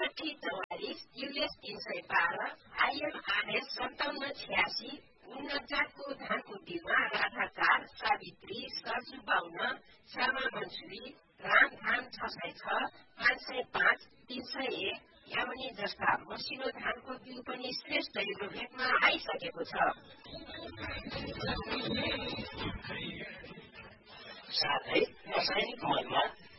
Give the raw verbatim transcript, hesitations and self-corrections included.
त्रिसठी चौवालिस युएस तीन सय बाह्र आइएमआरएस सन्ताउन्न छ्यासी उन्नजातको धानको बिउमा राधा चार सावित्री सर्जु बाहुन श्यामा मन्सुरी राम धान छ सय छ पाँच सय पाँच तीन सय एक यामनी जस्ता मसिनो धानको बिउ पनि श्रेष्ठ यो भेटमा आइसकेको छ। साथै रासायनिक मलमा